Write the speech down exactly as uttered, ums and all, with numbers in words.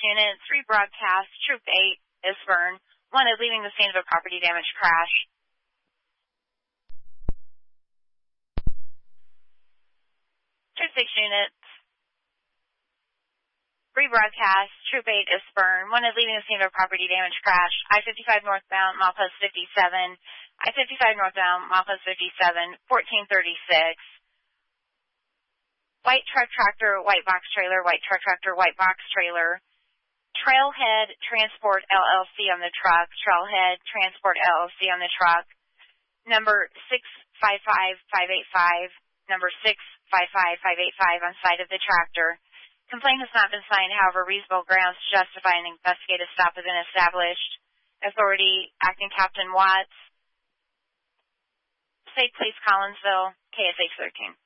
units, rebroadcast, Troop eight, Eastburn, wanted leaving the scene of a property damage crash. Troop six units, rebroadcast, Troop eight, Eastburn, wanted leaving the scene of a property damage crash. I fifty-five northbound, milepost fifty-seven, I fifty-five northbound, milepost fifty-seven, fourteen thirty-six. White truck tractor, white box trailer, white truck tractor, white box trailer. Trailhead Transport L L C on the truck. Trailhead Transport L L C on the truck. Number six five five five eight five. Number six five five five eight five on site of the tractor. Complaint has not been signed, however, reasonable grounds to justify an investigative stop have been established. Authority, Acting Captain Watts. State Police Collinsville, K S H thirteen.